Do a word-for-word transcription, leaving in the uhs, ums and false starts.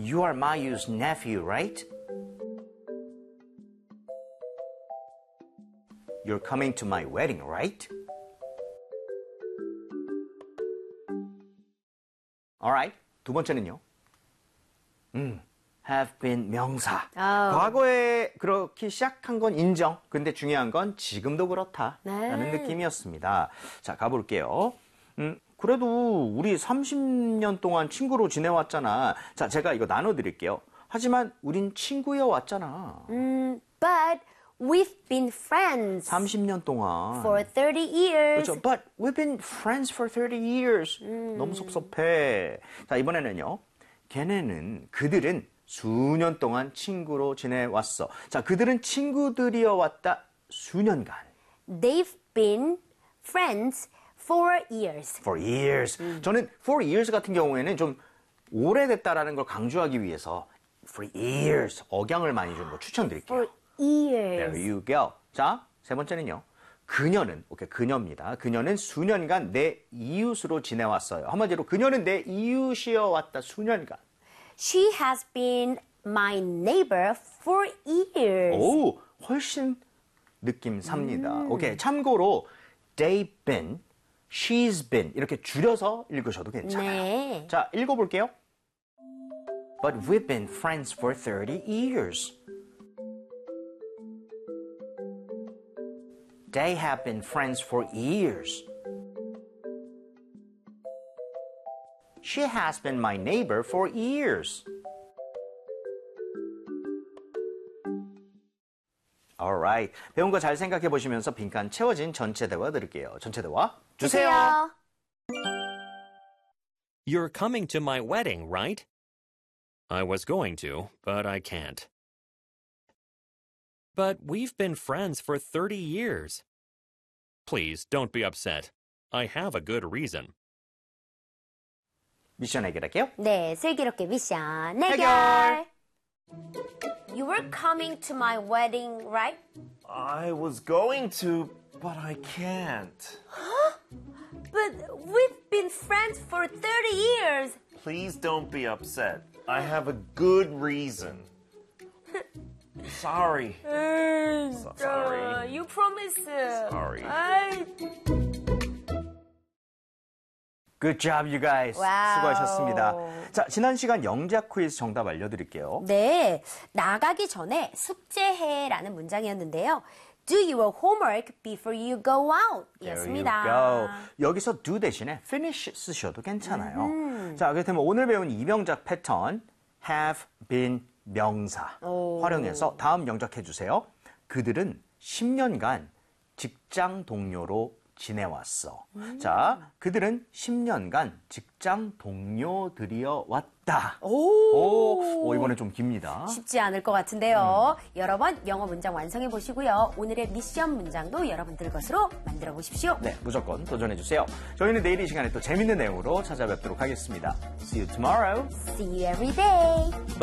You are Mayu's nephew, right? You're coming to my wedding, right? Alright, 두 번째는요. 음, have been 명사. Oh. 과거에 그렇게 시작한 건 인정. 근데 중요한 건 지금도 그렇다라는 네. 느낌이었습니다. 자, 가볼게요. 음, 그래도 우리 삼십 년 동안 친구로 지내왔잖아. 자, 제가 이거 나눠드릴게요. 하지만 우린 친구여 왔잖아. 음, but we've been friends 삼십 년 동안. for thirty years. 그렇죠. But we've been friends for thirty years. 음. 너무 섭섭해. 자, 이번에는요. 걔네는, 그들은 수년 동안 친구로 지내왔어. 자, 그들은 친구들이어 왔다 수년간. They've been friends for years. For years. 저는 for years 같은 경우에는 좀 오래됐다라는 걸 강조하기 위해서 for years 억양을 많이 주는 거 추천드릴게요. For years. There you go. 자, 세 번째는요. 그녀는, 오케이, 그녀입니다. 그녀는 수년간 내 이웃으로 지내왔어요. 한마디로 그녀는 내 이웃이어 왔다 수년간. She has been my neighbor for years. 오, 훨씬 느낌 삽니다. 음. 오케이, 참고로 they've been, she's been 이렇게 줄여서 읽으셔도 괜찮아요. 네. 자, 읽어볼게요. But we've been friends for thirty years. They have been friends for years. She has been my neighbor for years. Alright. 배운 거 잘 생각해 보시면서 빈칸 채워진 전체 대화 들을게요. 전체 대화 주세요. 주세요. You're coming to my wedding, right? I was going to, but I can't. But we've been friends for thirty years. Please don't be upset. I have a good reason. 미션 해결할게요. 네, 슬기롭게 미션 해결. 해결. You were coming to my wedding, right? I was going to, but I can't. But we've been friends for thirty years. Please don't be upset. I have a good reason. Sorry. So, sorry. You promise. Sorry. 아이. Good job, you guys. 와우. 수고하셨습니다. 자, 지난 시간 영작 퀴즈 정답 알려드릴게요. 네, 나가기 전에 숙제해라는 문장이었는데요. Do your homework before you go out 이었습니다. There you go. 여기서 do 대신에 finish 쓰셔도 괜찮아요. 음. 자, 그렇다면 오늘 배운 이명작 패턴 have been 명사 오. 활용해서 다음 영작해 주세요. 그들은 십 년간 직장 동료로 지내왔어. 음. 자, 그들은 십 년간 직장 동료들이어 왔다. 오. 오, 오, 이번에 좀 깁니다. 쉽지 않을 것 같은데요. 음. 여러 번 영어 문장 완성해 보시고요. 오늘의 미션 문장도 여러분들 것으로 만들어 보십시오. 네, 무조건 도전해 주세요. 저희는 내일 이 시간에 또 재밌는 내용으로 찾아뵙도록 하겠습니다. See you tomorrow. See you every day.